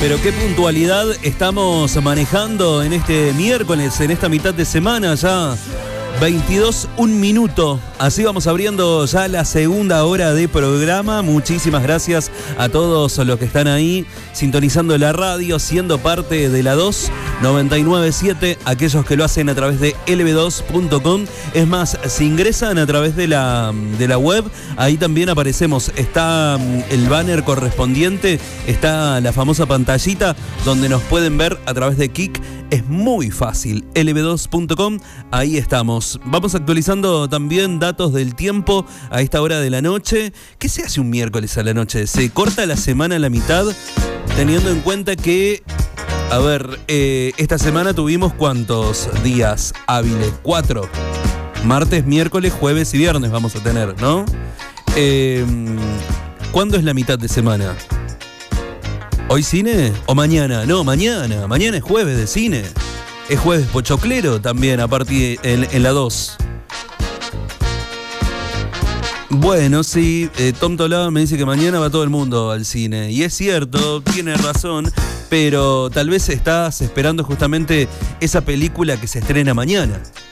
Pero qué puntualidad estamos manejando en este miércoles, en esta mitad de semana ya. 22, 1 minuto. Así vamos abriendo ya la segunda hora de programa. Muchísimas gracias a todos los que están ahí sintonizando la radio, siendo parte de la 2 99.7, aquellos que lo hacen a través de lb2.com. Es más, si ingresan a través de la web, ahí también aparecemos. Está el banner correspondiente, está la famosa pantallita donde nos pueden ver a través de Kik. Es muy fácil, lb2.com, ahí estamos. Vamos actualizando también datos del tiempo a esta hora de la noche. ¿Qué se hace un miércoles a la noche? ¿Se corta la semana a la mitad? Teniendo en cuenta que, a ver, esta semana tuvimos ¿cuántos días hábiles? 4. Martes, miércoles, jueves y viernes vamos a tener, ¿no? ¿Cuándo es la mitad de semana? ¿Hoy cine o mañana? No, mañana. Mañana es jueves de cine. Es jueves pochoclero también, a partir en la 2. Bueno, sí, Tom Tolaba me dice que mañana va todo el mundo al cine. Y es cierto, tiene razón, pero tal vez estás esperando justamente esa película que se estrena mañana.